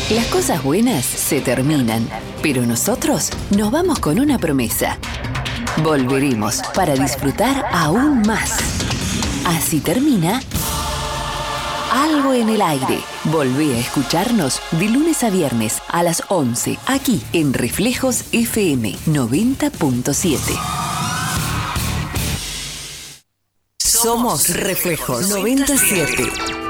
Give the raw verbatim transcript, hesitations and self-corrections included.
Las cosas buenas se terminan, pero nosotros nos vamos con una promesa. Volveremos para disfrutar aún más. Así termina Algo en el Aire. Volvé a escucharnos de lunes a viernes a las once, aquí en Reflejos F M noventa punto siete. Somos Reflejos noventa y siete.